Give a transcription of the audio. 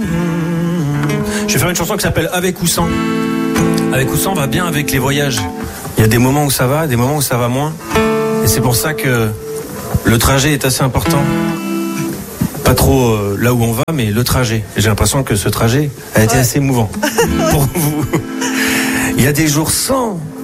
Je vais faire une chanson qui s'appelle Avec ou sans. Avec ou sans va bien avec les voyages. Il y a des moments où ça va, des moments où ça va moins. Et c'est pour ça que le trajet est assez important. Pas trop là où on va, mais le trajet. Et j'ai l'impression que ce trajet a été assez émouvant pour vous. Il y a des jours sans,